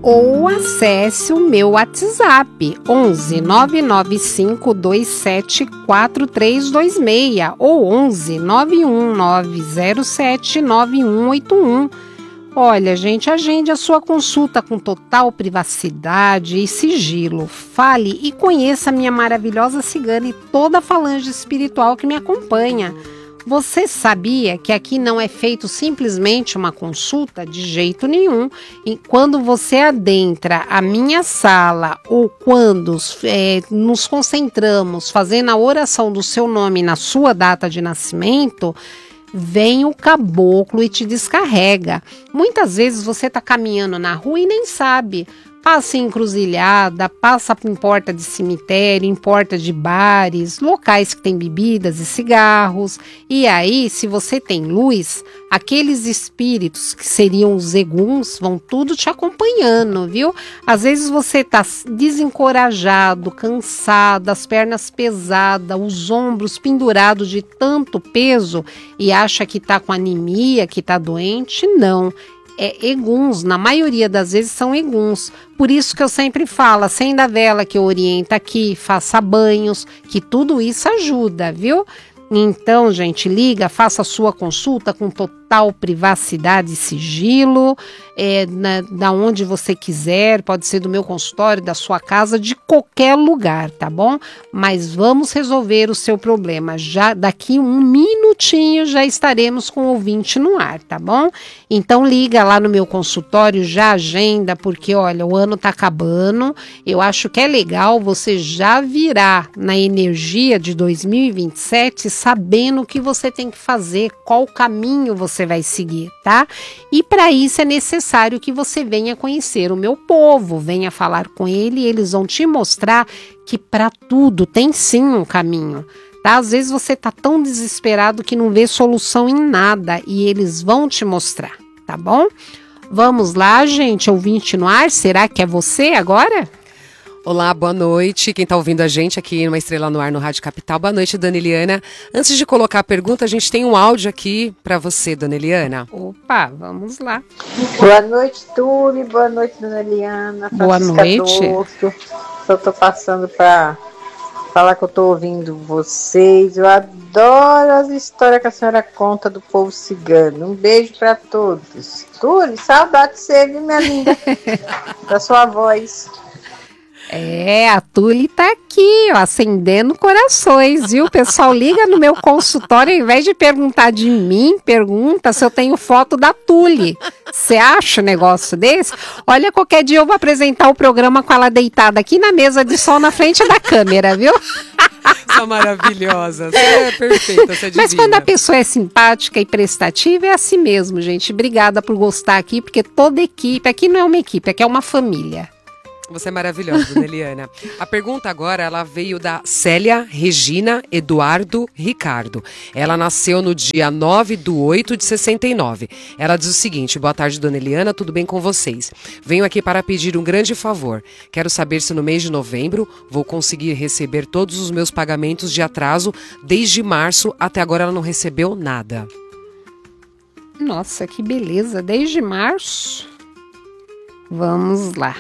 ou acesse o meu WhatsApp 11 995 27 4326 ou 11 91907 9181. Olha, gente, agende a sua consulta com total privacidade e sigilo. Fale e conheça a minha maravilhosa cigana e toda a falange espiritual que me acompanha. Você sabia que aqui não é feito simplesmente uma consulta? De jeito nenhum. E quando você adentra a minha sala ou quando nos concentramos fazendo a oração do seu nome na sua data de nascimento, vem o caboclo e te descarrega. Muitas vezes você está caminhando na rua e nem sabe. Passa em encruzilhada, passa em porta de cemitério, em porta de bares, locais que tem bebidas e cigarros. E aí, se você tem luz, aqueles espíritos que seriam os eguns vão tudo te acompanhando, viu? Às vezes você está desencorajado, cansado, as pernas pesadas, os ombros pendurados de tanto peso e acha que está com anemia, que está doente. Não. É eguns, na maioria das vezes são eguns. Por isso que eu sempre falo, acenda a vela que eu oriento aqui, faça banhos, que tudo isso ajuda, viu? Então, gente, liga, faça a sua consulta com total privacidade e sigilo, da onde você quiser, pode ser do meu consultório, da sua casa, de qualquer lugar, tá bom? Mas vamos resolver o seu problema. Já daqui um minutinho já estaremos com o ouvinte no ar, tá bom? Então liga lá no meu consultório, já agenda, porque olha, o ano tá acabando, eu acho que é legal você já virar na energia de 2027 sabendo o que você tem que fazer, qual caminho você vai seguir, tá? E para isso é necessário que você venha conhecer o meu povo, venha falar com ele e eles vão te mostrar que para tudo tem sim um caminho, tá? Às vezes você tá tão desesperado que não vê solução em nada e eles vão te mostrar, tá bom? Vamos lá, gente, ouvinte no ar, será que é você agora? Olá, boa noite. Quem está ouvindo a gente aqui numa Estrela no Ar no Rádio Capital. Boa noite, Dona Eliana. Antes de colocar a pergunta, a gente tem um áudio aqui para você, Dona Eliana. Opa, vamos lá. Boa noite, Turi. Boa noite, Dona Eliana. Boa noite. Só estou passando para falar que eu estou ouvindo vocês. Eu adoro as histórias que a senhora conta do povo cigano. Um beijo para todos. Turi, saudade de você, viu, minha linda? Da sua voz. A Tuli tá aqui, ó, acendendo corações, viu? O pessoal liga no meu consultório, ao invés de perguntar de mim, pergunta se eu tenho foto da Tuli. Você acha um negócio desse? Olha, qualquer dia eu vou apresentar o programa com ela deitada aqui na mesa de som na frente da câmera, viu? São maravilhosas, é perfeita, você é divina. Mas quando a pessoa é simpática e prestativa, é assim mesmo, gente. Obrigada por gostar aqui, porque toda equipe, aqui não é uma equipe, aqui é uma família. Você é maravilhosa, Dona Eliana. A pergunta agora, ela veio da Célia Regina Eduardo Ricardo. Ela nasceu no dia 9/8/69. Ela diz o seguinte: boa tarde, Dona Eliana, tudo bem com vocês? Venho aqui para pedir um grande favor. Quero saber se no mês de novembro vou conseguir receber todos os meus pagamentos de atraso. Desde março até agora ela não recebeu nada. Nossa, que beleza, desde março. Vamos lá.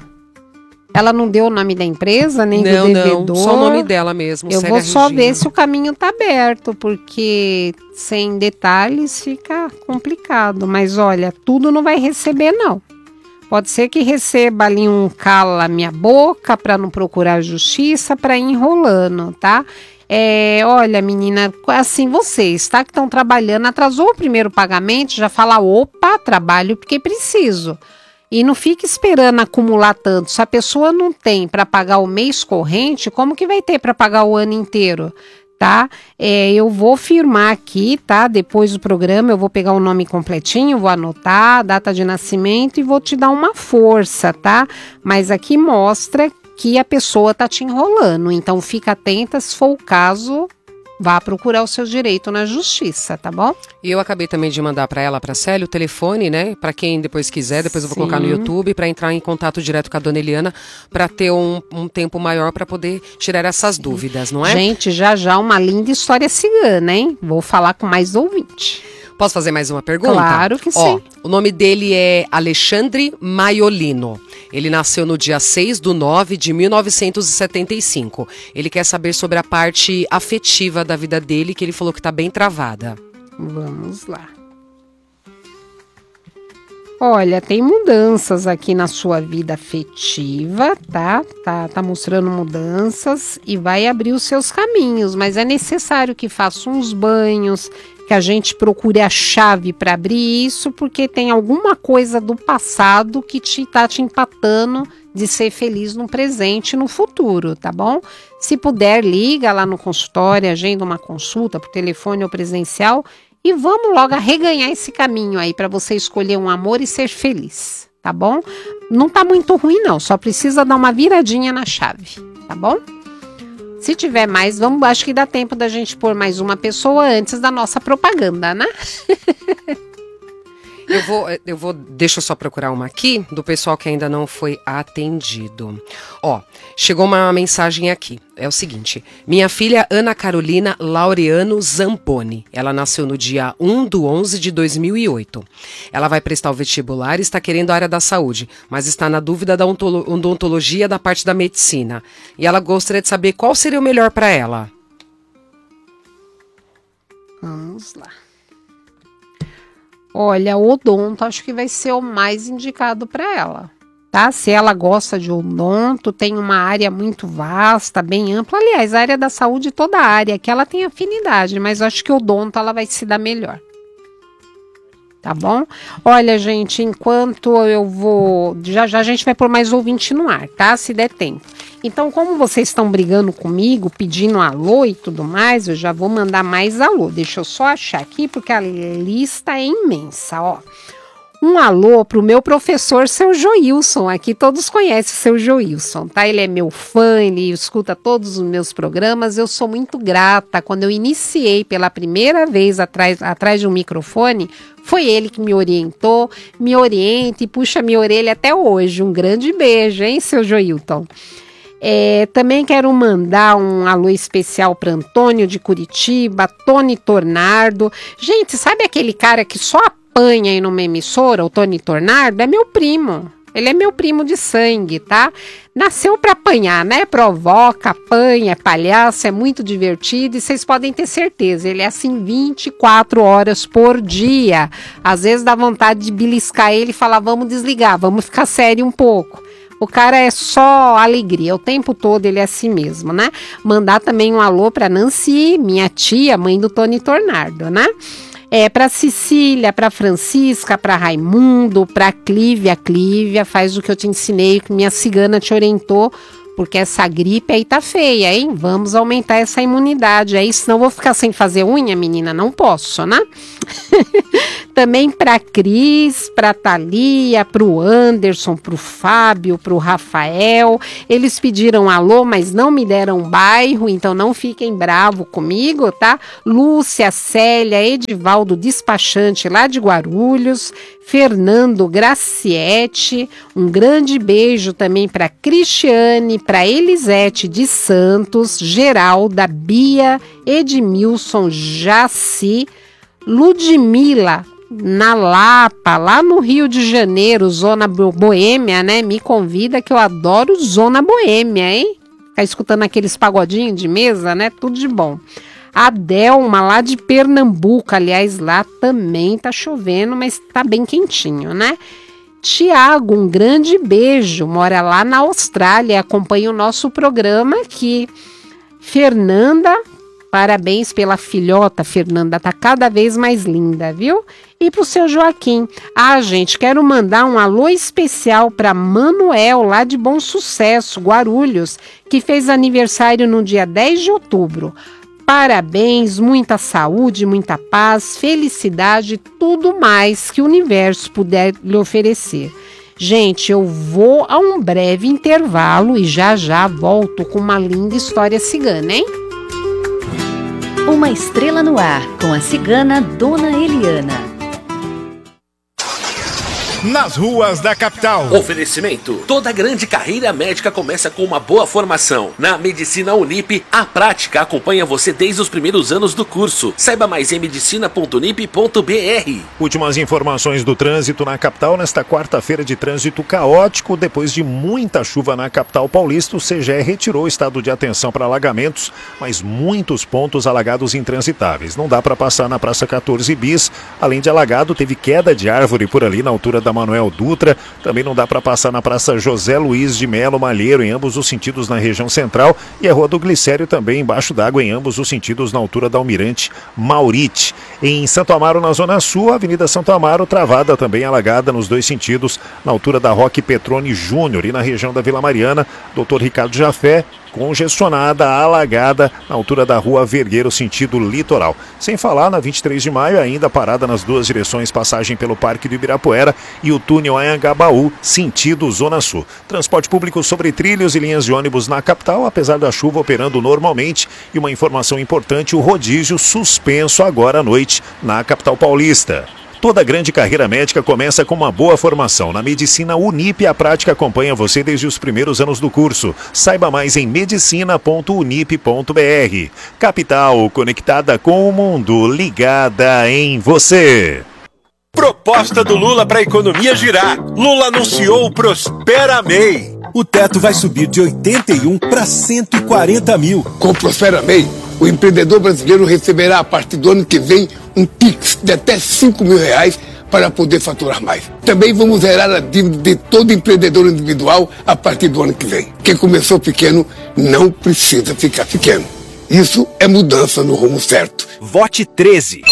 Ela não deu o nome da empresa, nem do devedor? Não, só o nome dela mesmo, Eu Célia vou só Regina. ver se o caminho tá aberto, porque sem detalhes fica complicado. Mas olha, tudo não vai receber, não. Pode ser que receba ali um cala minha boca para não procurar justiça, para ir enrolando, tá? Olha, menina, assim, vocês, tá, que estão trabalhando, atrasou o primeiro pagamento, já fala, opa, trabalho porque preciso. E não fique esperando acumular tanto. Se a pessoa não tem para pagar o mês corrente, como que vai ter para pagar o ano inteiro? Tá? Eu vou firmar aqui, tá? Depois do programa eu vou pegar o nome completinho, vou anotar a data de nascimento e vou te dar uma força, tá? Mas aqui mostra que a pessoa tá te enrolando. Então fica atenta, se for o caso, vá procurar o seu direito na justiça, tá bom? E eu acabei também de mandar para ela, para a Célia, o telefone, né? Para quem depois quiser, depois eu vou colocar no YouTube, para entrar em contato direto com a Dona Eliana, para ter um tempo maior para poder tirar essas dúvidas, não é? Gente, já uma linda história cigana, hein? Vou falar com mais ouvinte. Posso fazer mais uma pergunta? Claro que sim. O nome dele é Alexandre Maiolino. Ele nasceu no dia 6/9 de 1975. Ele quer saber sobre a parte afetiva da vida dele, que ele falou que está bem travada. Vamos lá. Olha, tem mudanças aqui na sua vida afetiva, tá? Tá mostrando mudanças e vai abrir os seus caminhos, mas é necessário que faça uns banhos, que a gente procure a chave para abrir isso, porque tem alguma coisa do passado que tá te empatando de ser feliz no presente e no futuro, tá bom? Se puder, liga lá no consultório, agenda uma consulta por telefone ou presencial e vamos logo arreganhar esse caminho aí para você escolher um amor e ser feliz, tá bom? Não tá muito ruim não, só precisa dar uma viradinha na chave, tá bom? Se tiver mais, acho que dá tempo da gente pôr mais uma pessoa antes da nossa propaganda, né? Deixa eu só procurar uma aqui, do pessoal que ainda não foi atendido. Ó, chegou uma mensagem aqui, é o seguinte: minha filha Ana Carolina Laureano Zamponi, ela nasceu no dia 1/11 de 2008. Ela vai prestar o vestibular e está querendo a área da saúde, mas está na dúvida da odontologia da parte da medicina. E ela gostaria de saber qual seria o melhor para ela. Vamos lá. Olha, o odonto acho que vai ser o mais indicado para ela, tá? Se ela gosta de odonto, tem uma área muito vasta, bem ampla. Aliás, a área da saúde, toda a área que ela tem afinidade, mas eu acho que o odonto ela vai se dar melhor. Tá bom? Olha, gente, enquanto eu vou... Já a gente vai pôr mais ouvinte no ar, tá? Se der tempo. Então, como vocês estão brigando comigo, pedindo alô e tudo mais, eu já vou mandar mais alô. Deixa eu só achar aqui, porque a lista é imensa, ó. Um alô pro meu professor, seu Joilson. Aqui todos conhecem o seu Joilson, tá? Ele é meu fã, ele escuta todos os meus programas. Eu sou muito grata. Quando eu iniciei pela primeira vez atrás de um microfone, foi ele que me orientou, me orienta e puxa minha orelha até hoje. Um grande beijo, hein, seu Joilton? Também quero mandar um alô especial para Antônio de Curitiba, Tony Tornardo. Gente, sabe aquele cara que só apanha aí numa emissora, o Tony Tornardo? É meu primo. Ele é meu primo de sangue, tá? Nasceu para apanhar, né? Provoca, apanha, é palhaço, é muito divertido e vocês podem ter certeza, ele é assim 24 horas por dia. Às vezes dá vontade de beliscar ele e falar, vamos desligar, vamos ficar sério um pouco. O cara é só alegria, o tempo todo ele é assim mesmo, né? Mandar também um alô para Nancy, minha tia, mãe do Tony Tornardo, né? Para Cecília, para Francisca, para Raimundo, para Clívia. Clívia, faz o que eu te ensinei, que minha cigana te orientou, porque essa gripe aí tá feia, hein? Vamos aumentar essa imunidade aí, senão eu vou ficar sem fazer unha, menina, não posso, né? Também para Cris, para Thalia, para o Anderson, para o Fábio, para o Rafael. Eles pediram alô, mas não me deram bairro, então não fiquem bravos comigo, tá? Lúcia, Célia, Edivaldo Despachante lá de Guarulhos, Fernando Graciete, um grande beijo também para Cristiane, para Elisete de Santos, Geralda, Bia, Edmilson, Jaci, Ludmila, na Lapa, lá no Rio de Janeiro, Zona Boêmia, né? Me convida que eu adoro Zona Boêmia, hein? Ficar escutando aqueles pagodinhos de mesa, né? Tudo de bom. A Delma, lá de Pernambuco, aliás, lá também tá chovendo, mas tá bem quentinho, né? Tiago, um grande beijo, mora lá na Austrália, acompanha o nosso programa aqui. Fernanda, parabéns pela filhota, Fernanda, tá cada vez mais linda, viu? E pro seu Joaquim. Gente, quero mandar um alô especial para Manuel, lá de Bom Sucesso, Guarulhos, que fez aniversário no dia 10 de outubro. Parabéns, muita saúde, muita paz, felicidade, tudo mais que o universo puder lhe oferecer. Gente, eu vou a um breve intervalo e já volto com uma linda história cigana, hein? Uma estrela no ar, com a cigana Dona Eliana. nas ruas da capital. Oferecimento: toda grande carreira médica começa com uma boa formação. Na Medicina Unip, a prática acompanha você desde os primeiros anos do curso. Saiba mais em medicina.unip.br. Últimas informações do trânsito na capital nesta quarta-feira de trânsito caótico. Depois de muita chuva na capital paulista, o CGE retirou o estado de atenção para alagamentos, mas muitos pontos alagados intransitáveis. Não dá para passar na Praça 14 Bis. Além de alagado, teve queda de árvore por ali na altura da Manuel Dutra. Também não dá para passar na Praça José Luiz de Melo Malheiro, em ambos os sentidos na região central, e a Rua do Glicério também embaixo d'água em ambos os sentidos na altura da Almirante Maurite. Em Santo Amaro, na Zona Sul, a Avenida Santo Amaro travada, também alagada nos dois sentidos, na altura da Roque Petrone Júnior, e na região da Vila Mariana, Dr. Ricardo Jafé, congestionada, alagada na altura da Rua Vergueiro, sentido litoral. Sem falar na 23 de maio, ainda parada nas duas direções, passagem pelo Parque do Ibirapuera e o túnel Anhangabaú, sentido Zona Sul. Transporte público sobre trilhos e linhas de ônibus na capital, apesar da chuva operando normalmente. E uma informação importante: o rodízio suspenso agora à noite na capital paulista. Toda grande carreira médica começa com uma boa formação. Na Medicina Unip, a prática acompanha você desde os primeiros anos do curso. Saiba mais em medicina.unip.br. Capital, conectada com o mundo, ligada em você. Proposta do Lula para a economia girar. Lula anunciou o Prospera MEI. O teto vai subir de 81 para 140 mil. Com o Prospera MEI, o empreendedor brasileiro receberá a partir do ano que vem um Pix de até R$5.000 para poder faturar mais. Também vamos zerar a dívida de todo empreendedor individual a partir do ano que vem. Quem começou pequeno não precisa ficar pequeno. Isso é mudança no rumo certo. Vote 13.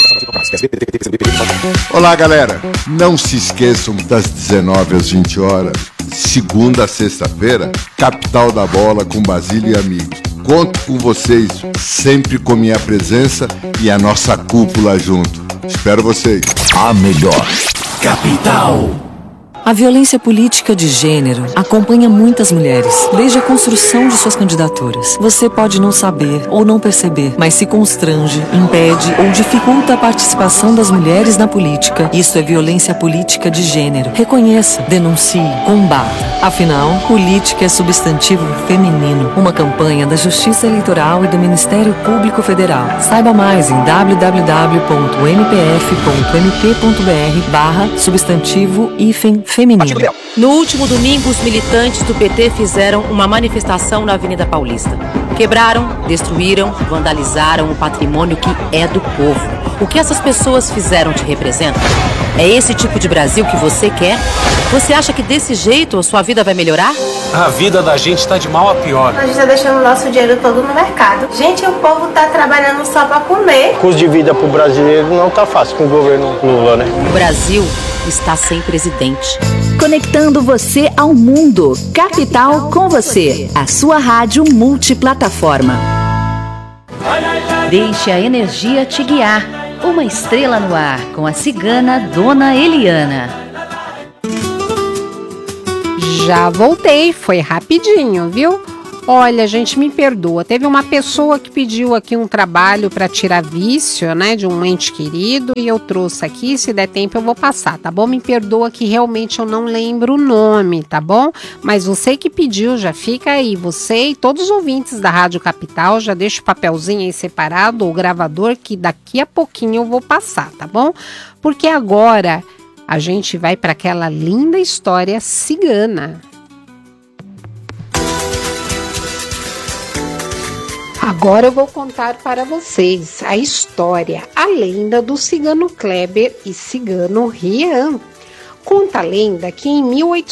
Olá, galera. Não se esqueçam das 19 às 20 horas, segunda a sexta-feira, Capital da Bola com Basílio e amigos. Conto com vocês, sempre com minha presença e a nossa cúpula junto. Espero vocês. A melhor Capital. A violência política de gênero acompanha muitas mulheres, desde a construção de suas candidaturas. Você pode não saber ou não perceber, mas se constrange, impede ou dificulta a participação das mulheres na política. Isso é violência política de gênero. Reconheça, denuncie, combata. Afinal, política é substantivo feminino. Uma campanha da Justiça Eleitoral e do Ministério Público Federal. Saiba mais em www.npf.mp.br/substantivo-feminino. No último domingo, os militantes do PT fizeram uma manifestação na Avenida Paulista. Quebraram, destruíram, vandalizaram o patrimônio que é do povo. O que essas pessoas fizeram te representa? É esse tipo de Brasil que você quer? Você acha que desse jeito a sua vida vai melhorar? A vida da gente está de mal a pior. A gente está deixando o nosso dinheiro todo no mercado. Gente, o povo está trabalhando só para comer. O custo de vida para o brasileiro não está fácil com o governo Lula, né? O Brasil está sem presidente. Conectando você ao mundo. Capital com você. A sua rádio multiplataforma. Deixe a energia te guiar. Uma estrela no ar com a cigana Dona Eliana. Já voltei, foi rapidinho, viu? Olha, gente, me perdoa. Teve uma pessoa que pediu aqui um trabalho para tirar vício, né, de um ente querido, e eu trouxe aqui. Se der tempo eu vou passar, tá bom? Me perdoa que realmente eu não lembro o nome, tá bom? Mas você que pediu, já fica aí. Você e todos os ouvintes da Rádio Capital, já deixa o papelzinho aí separado, ou o gravador, que daqui a pouquinho eu vou passar, tá bom? Porque agora a gente vai para aquela linda história cigana. Agora eu vou contar para vocês a história, a lenda do cigano Kleber e cigano Rian. Conta a lenda que em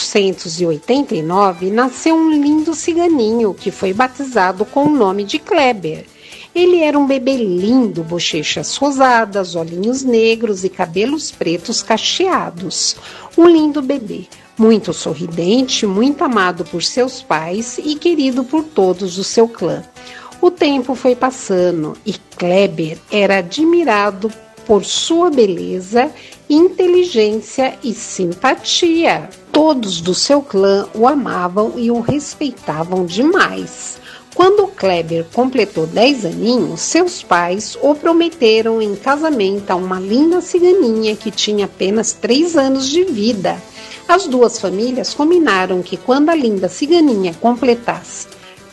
1889 nasceu um lindo ciganinho que foi batizado com o nome de Kleber. Ele era um bebê lindo, bochechas rosadas, olhinhos negros e cabelos pretos cacheados. Um lindo bebê, muito sorridente, muito amado por seus pais e querido por todos do seu clã. O tempo foi passando e Kleber era admirado por sua beleza, inteligência e simpatia. Todos do seu clã o amavam e o respeitavam demais. Quando Kleber completou 10 aninhos, seus pais o prometeram em casamento a uma linda ciganinha que tinha apenas 3 anos de vida. As duas famílias combinaram que quando a linda ciganinha completasse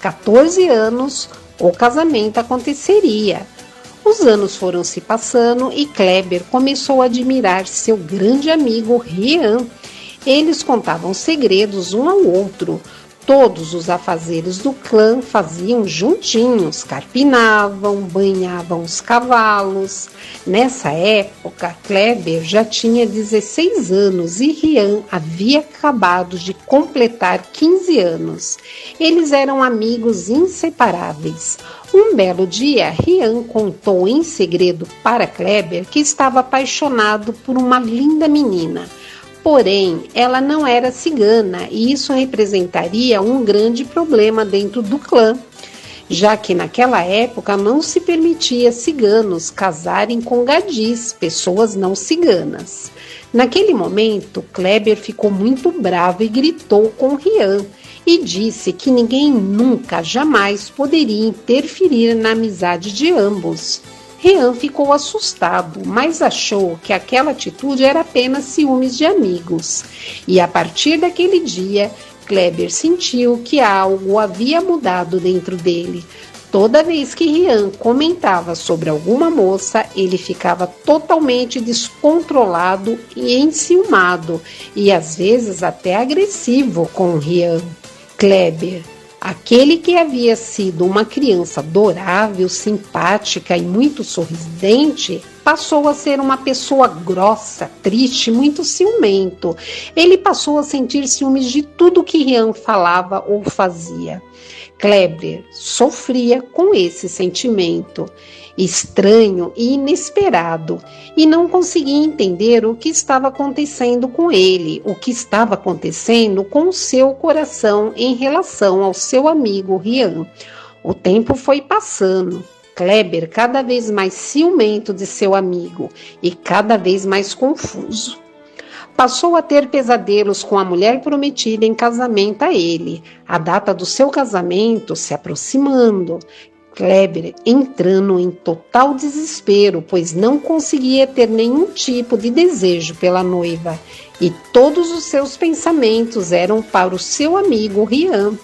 14 anos, o casamento aconteceria. Os anos foram se passando e Kleber começou a admirar seu grande amigo Rian. Eles contavam segredos um ao outro. Todos os afazeres do clã faziam juntinhos, carpinavam, banhavam os cavalos. Nessa época, Kleber já tinha 16 anos e Rian havia acabado de completar 15 anos. Eles eram amigos inseparáveis. Um belo dia, Rian contou em segredo para Kleber que estava apaixonado por uma linda menina. Porém, ela não era cigana e isso representaria um grande problema dentro do clã, já que naquela época não se permitia ciganos casarem com gadis, pessoas não ciganas. Naquele momento, Kleber ficou muito bravo e gritou com Rian e disse que ninguém nunca, jamais poderia interferir na amizade de ambos. Rian ficou assustado, mas achou que aquela atitude era apenas ciúmes de amigos. E a partir daquele dia, Kleber sentiu que algo havia mudado dentro dele. Toda vez que Rian comentava sobre alguma moça, ele ficava totalmente descontrolado e enciumado, e às vezes até agressivo com Rian. Kleber, aquele que havia sido uma criança adorável, simpática e muito sorridente, passou a ser uma pessoa grossa, triste, muito ciumento. Ele passou a sentir ciúmes de tudo que Rian falava ou fazia. Kleber sofria com esse sentimento estranho e inesperado e não conseguia entender o que estava acontecendo com ele, o que estava acontecendo com o seu coração em relação ao seu amigo Rian. O tempo foi passando. Kleber cada vez mais ciumento de seu amigo e cada vez mais confuso. Passou a ter pesadelos com a mulher prometida em casamento a ele, a data do seu casamento se aproximando. Kleber entrando em total desespero, pois não conseguia ter nenhum tipo de desejo pela noiva, e todos os seus pensamentos eram para o seu amigo Rian.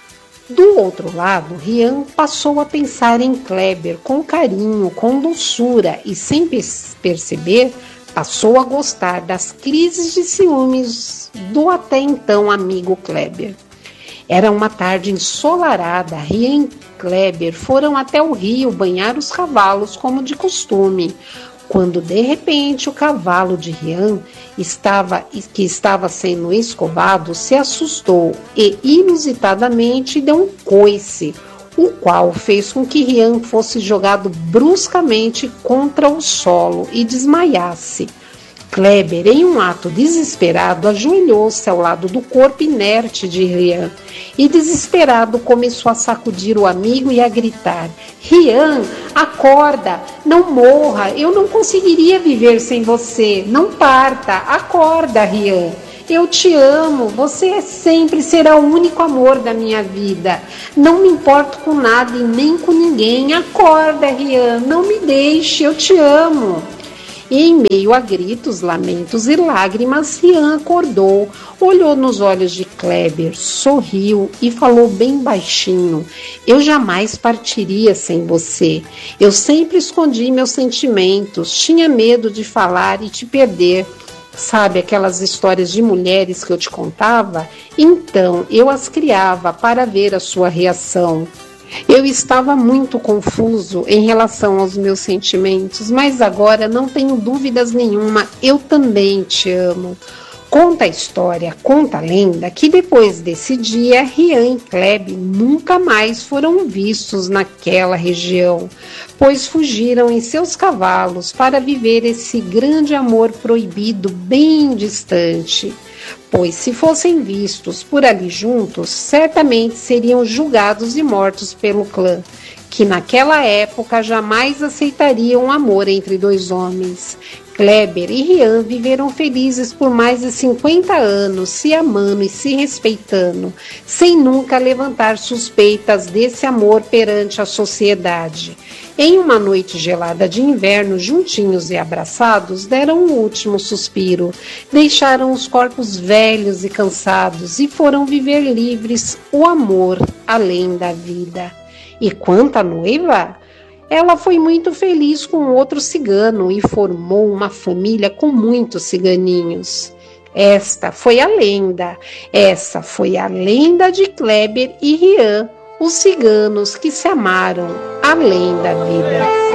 Do outro lado, Rian passou a pensar em Kleber com carinho, com doçura, e sem perceber, passou a gostar das crises de ciúmes do até então amigo Kleber. Era uma tarde ensolarada. Rian e Kleber foram até o rio banhar os cavalos como de costume, quando de repente o cavalo de Rian, que estava sendo escovado, se assustou e inusitadamente deu um coice, o qual fez com que Rian fosse jogado bruscamente contra o solo e desmaiasse. Kleber, em um ato desesperado, ajoelhou-se ao lado do corpo inerte de Rian e, desesperado, começou a sacudir o amigo e a gritar: Rian, acorda, não morra, eu não conseguiria viver sem você, não parta, acorda, Rian. Eu te amo, você sempre será o único amor da minha vida. Não me importo com nada e nem com ninguém. Acorda, Rian, não me deixe, eu te amo. E em meio a gritos, lamentos e lágrimas, Rian acordou, olhou nos olhos de Kleber, sorriu e falou bem baixinho: eu jamais partiria sem você. Eu sempre escondi meus sentimentos, tinha medo de falar e te perder. Sabe aquelas histórias de mulheres que eu te contava? Então, eu as criava para ver a sua reação. Eu estava muito confuso em relação aos meus sentimentos, mas agora não tenho dúvidas nenhuma, eu também te amo. Conta a história, conta a lenda, que depois desse dia, Rian e Kleber nunca mais foram vistos naquela região, pois fugiram em seus cavalos para viver esse grande amor proibido bem distante. Pois se fossem vistos por ali juntos, certamente seriam julgados e mortos pelo clã, que naquela época jamais aceitaria um amor entre dois homens. Kleber e Rian viveram felizes por mais de 50 anos, se amando e se respeitando, sem nunca levantar suspeitas desse amor perante a sociedade. Em uma noite gelada de inverno, juntinhos e abraçados, deram um último suspiro, deixaram os corpos velhos e cansados e foram viver livres o amor além da vida. E quanto à noiva, ela foi muito feliz com outro cigano e formou uma família com muitos ciganinhos. Essa foi a lenda de Kleber e Rian, os ciganos que se amaram além da vida.